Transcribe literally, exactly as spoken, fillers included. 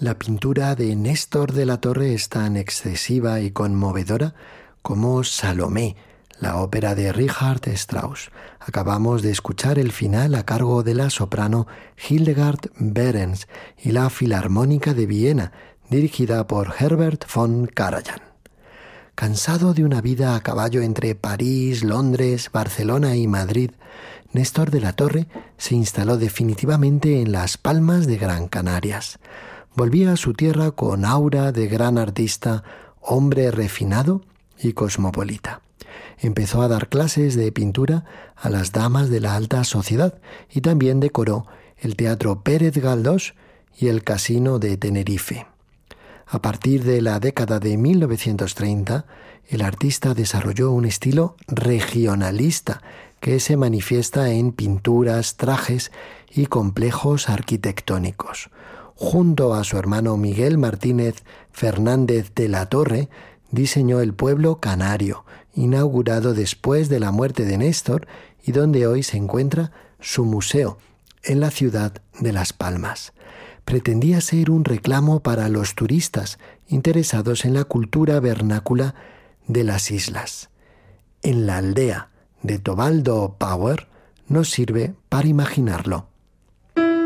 La pintura de Néstor de la Torre es tan excesiva y conmovedora como Salomé, la ópera de Richard Strauss. Acabamos de escuchar el final a cargo de la soprano Hildegard Behrens y la Filarmónica de Viena, dirigida por Herbert von Karajan. Cansado de una vida a caballo entre París, Londres, Barcelona y Madrid, Néstor de la Torre se instaló definitivamente en Las Palmas de Gran Canarias. Volvía a su tierra con aura de gran artista, hombre refinado y cosmopolita. Empezó a dar clases de pintura a las damas de la alta sociedad y también decoró el Teatro Pérez Galdós y el Casino de Tenerife. A partir de la década de mil novecientos treinta, el artista desarrolló un estilo regionalista que se manifiesta en pinturas, trajes y complejos arquitectónicos. Junto a su hermano Miguel Martínez Fernández de la Torre, diseñó el pueblo canario, inaugurado después de la muerte de Néstor y donde hoy se encuentra su museo, en la ciudad de Las Palmas. Pretendía ser un reclamo para los turistas interesados en la cultura vernácula de las islas. En la aldea de Tobaldo Power nos sirve para imaginarlo.